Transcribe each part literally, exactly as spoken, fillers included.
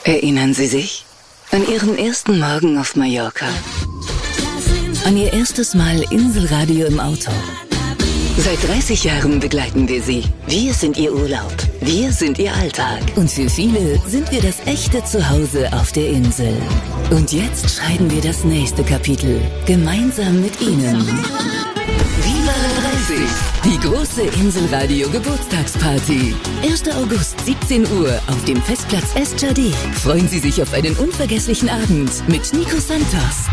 Erinnern Sie sich an Ihren ersten Morgen auf Mallorca? An Ihr erstes Mal Inselradio im Auto? Seit dreißig Jahren begleiten wir Sie. Wir sind Ihr Urlaub. Wir sind Ihr Alltag. Und für viele sind wir das echte Zuhause auf der Insel. Und jetzt schreiben wir das nächste Kapitel. Gemeinsam mit Ihnen. Viva dreißig! Die große Inselradio Geburtstagsparty. erster August, siebzehn Uhr auf dem Festplatz Estjardé. Freuen Sie sich auf einen unvergesslichen Abend mit Nico Santos,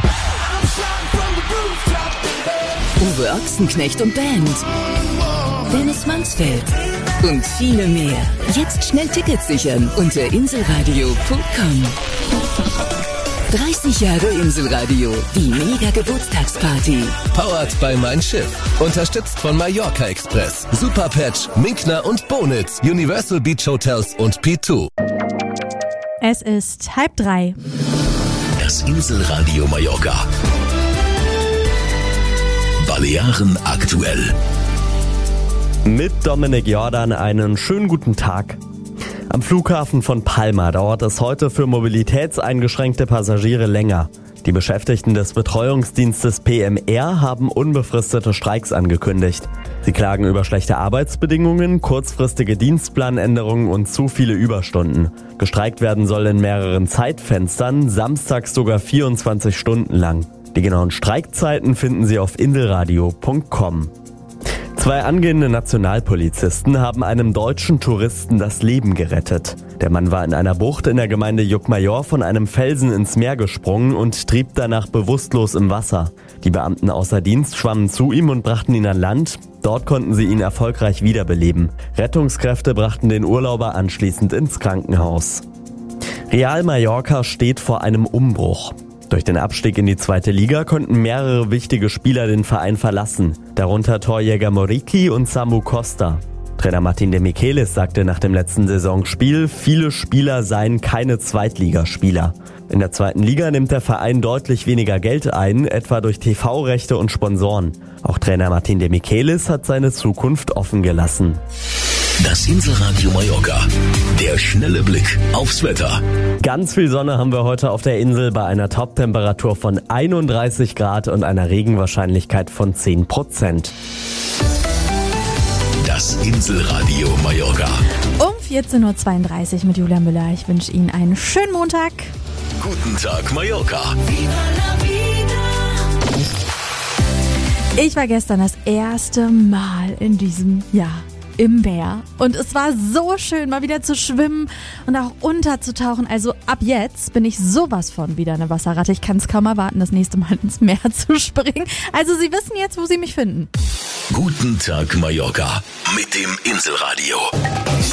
Uwe Ochsenknecht und Band, Dennis Mansfeld und viele mehr. Jetzt schnell Tickets sichern unter inselradio punkt com. dreißig Jahre Inselradio, die Mega-Geburtstagsparty. Powered by Mein Schiff. Unterstützt von Mallorca Express, Superpatch, Minkner und Bonitz, Universal Beach Hotels und P zwei. Es ist halb drei. Das Inselradio Mallorca. Balearen aktuell. Mit Dominik Jordan einen schönen guten Tag. Am Flughafen von Palma dauert es heute für mobilitätseingeschränkte Passagiere länger. Die Beschäftigten des Betreuungsdienstes P M R haben unbefristete Streiks angekündigt. Sie klagen über schlechte Arbeitsbedingungen, kurzfristige Dienstplanänderungen und zu viele Überstunden. Gestreikt werden soll in mehreren Zeitfenstern, samstags sogar vierundzwanzig Stunden lang. Die genauen Streikzeiten finden Sie auf inselradio punkt com. Zwei angehende Nationalpolizisten haben einem deutschen Touristen das Leben gerettet. Der Mann war in einer Bucht in der Gemeinde Llucmajor von einem Felsen ins Meer gesprungen und trieb danach bewusstlos im Wasser. Die Beamten außer Dienst schwammen zu ihm und brachten ihn an Land. Dort konnten sie ihn erfolgreich wiederbeleben. Rettungskräfte brachten den Urlauber anschließend ins Krankenhaus. Real Mallorca steht vor einem Umbruch. Durch den Abstieg in die zweite Liga konnten mehrere wichtige Spieler den Verein verlassen, darunter Torjäger Muriqi und Samu Costa. Trainer Martin de Michelis sagte nach dem letzten Saisonspiel, viele Spieler seien keine Zweitligaspieler. In der zweiten Liga nimmt der Verein deutlich weniger Geld ein, etwa durch T V-Rechte und Sponsoren. Auch Trainer Martin de Michelis hat seine Zukunft offen gelassen. Das Inselradio Mallorca. Der schnelle Blick aufs Wetter. Ganz viel Sonne haben wir heute auf der Insel bei einer Toptemperatur von einunddreißig Grad und einer Regenwahrscheinlichkeit von zehn Prozent. Das Inselradio Mallorca. Um vierzehn Uhr zweiunddreißig mit Julia Müller. Ich wünsche Ihnen einen schönen Montag. Guten Tag Mallorca. Ich war gestern das erste Mal in diesem Jahr im Meer und es war so schön, mal wieder zu schwimmen und auch unterzutauchen. Also ab jetzt bin ich sowas von wieder eine Wasserratte. Ich kann es kaum erwarten, das nächste Mal ins Meer zu springen. Also Sie wissen jetzt, wo Sie mich finden. Guten Tag Mallorca mit dem Inselradio.